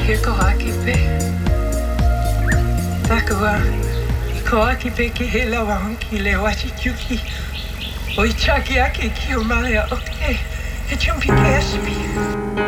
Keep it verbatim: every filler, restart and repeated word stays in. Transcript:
ke kohaki pe. Takua, i kohaki pe ki he lawa honki le wachi kiuki. O i chaki ake ki o maya o ke, he chumpi ke aspi.